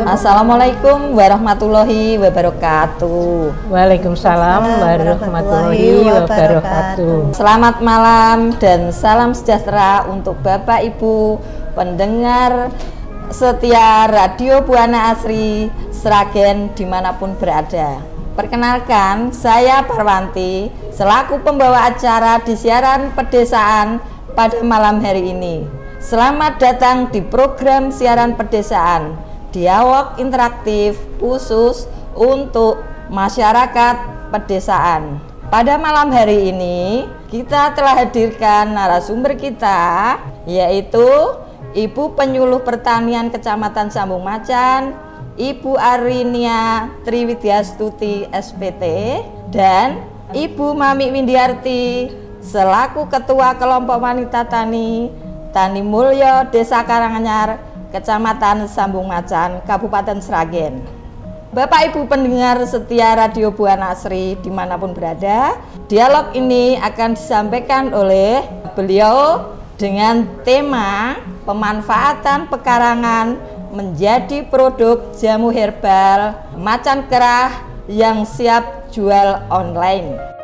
Assalamualaikum warahmatullahi wabarakatuh. Waalaikumsalam warahmatullahi wabarakatuh. Selamat malam dan salam sejahtera untuk Bapak Ibu pendengar setia Radio Buana Asri Sragen dimanapun berada. Perkenalkan, saya Parwanti selaku pembawa acara di siaran pedesaan pada malam hari ini. Selamat datang di program siaran pedesaan, dialog interaktif khusus untuk masyarakat pedesaan. Pada malam hari ini kita telah hadirkan narasumber kita, yaitu Ibu Penyuluh Pertanian Kecamatan Sambung Macan, Ibu Arinia Triwidyastuti SPT, dan Ibu Mami Windiarti selaku Ketua Kelompok Wanita Tani Mulyo Desa Karanganyar, Kecamatan Sambung Macan, Kabupaten Sragen. Bapak Ibu pendengar setia Radio Buana Asri dimanapun berada, dialog ini akan disampaikan oleh beliau dengan tema pemanfaatan pekarangan menjadi produk jamu herbal macan kerah yang siap jual online.